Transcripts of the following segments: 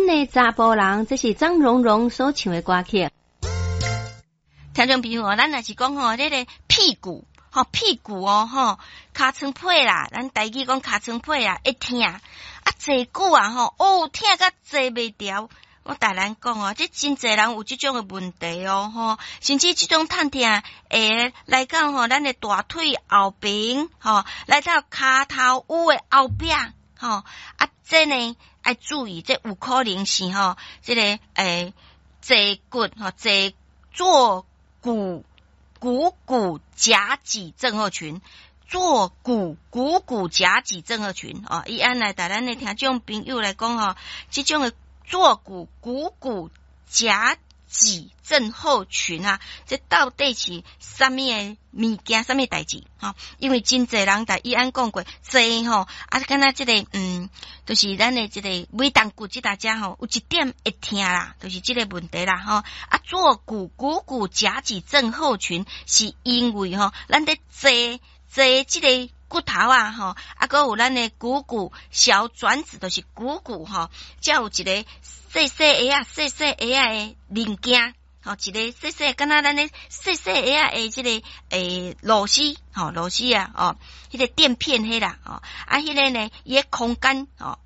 咱的查甫人，这是张荣荣所唱的歌曲。 听众朋友，咱若是讲吼，这个屁股哦，尻川皮啦，咱台语讲尻川皮啊，会痛啊，坐久啊吼，痛甲坐袂牢。我大人讲哦，这真侪人有这种的问题哦，吼，甚至这种疼痛会来到吼咱的大腿后边，吼，来到骹头有的后边，吼，这呢要注意，这有可能是吼，这个坐骨吼，坐骨夹脊症候群。坐骨夹脊症候群哦，伊安来带咱的听众朋友来讲吼，这种的坐骨夹脊症候群啊，这到底是什么的物件，什么代志哈？因为真侪人在伊安讲过，坐吼敢若这个就是咱的这个尾动骨这大家吼，有一点会痛啦，就是这个问题啦吼。坐骨夹脊症候群是因为吼，咱在坐这个骨头啊吼，还有咱的股小转子，就是股吼，才有一个细细的零件，吼，一个细细，敢若咱的细细的这个螺丝啊，哦，迄个垫片迄啦，哦，迄个呢，伊个空间哦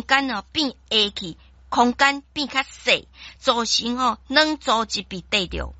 变下去，空间变较细，造成吼软组织被对着。